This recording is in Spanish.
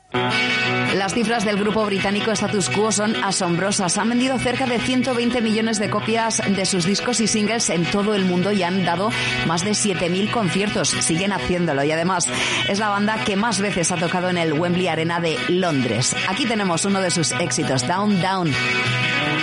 Las cifras del grupo británico Status Quo son asombrosas. Han vendido cerca de 120 millones de copias de sus discos y singles en todo el mundo y han dado más de 7.000 conciertos. Siguen haciéndolo y además es la banda que más veces ha tocado en el Wembley Arena de Londres. Aquí tenemos uno de sus éxitos, Down, Down.